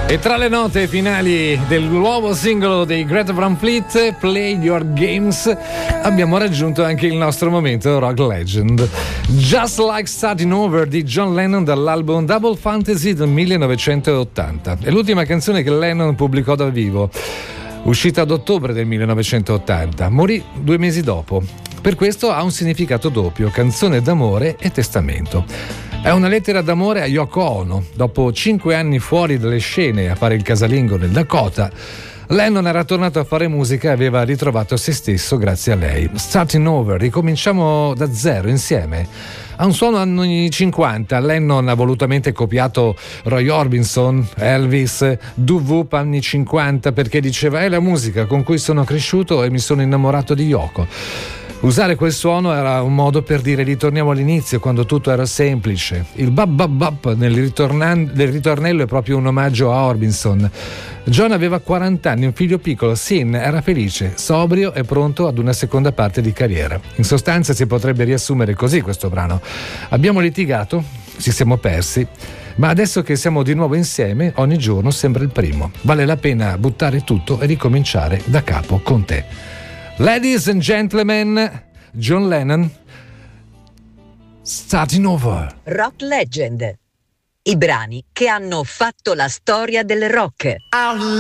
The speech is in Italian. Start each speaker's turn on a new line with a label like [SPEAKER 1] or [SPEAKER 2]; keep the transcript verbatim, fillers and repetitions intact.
[SPEAKER 1] E tra le note finali del nuovo singolo dei Greta Van Fleet, Play Your Games, abbiamo raggiunto anche il nostro momento rock legend. Just Like Starting Over di John Lennon dall'album Double Fantasy del millenovecentottanta. È l'ultima canzone che Lennon pubblicò dal vivo, uscita ad ottobre del millenovecentottanta. Morì due mesi dopo. Per questo ha un significato doppio: canzone d'amore e testamento. È una lettera d'amore a Yoko Ono. Dopo cinque anni fuori dalle scene a fare il casalingo nel Dakota, Lennon era tornato a fare musica e aveva ritrovato se stesso grazie a lei. Starting Over, ricominciamo da zero insieme. Ha un suono anni cinquanta. Lennon ha volutamente copiato Roy Orbison, Elvis, Doo-Wop anni cinquanta, perché diceva: è la musica con cui sono cresciuto e mi sono innamorato di Yoko. Usare quel suono era un modo per dire ritorniamo all'inizio, quando tutto era semplice. Il bap bap bap nel, ritornan- nel ritornello è proprio un omaggio a Orbison. John aveva quaranta anni, un figlio piccolo. Sin era felice, sobrio e pronto ad una seconda parte di carriera. In sostanza si potrebbe riassumere così questo brano: abbiamo litigato, ci siamo persi, ma adesso che siamo di nuovo insieme ogni giorno sembra il primo. Vale la pena buttare tutto e ricominciare da capo con te. Ladies and gentlemen, John Lennon, Starting Over.
[SPEAKER 2] Rock Legend. I brani che hanno fatto la storia del rock.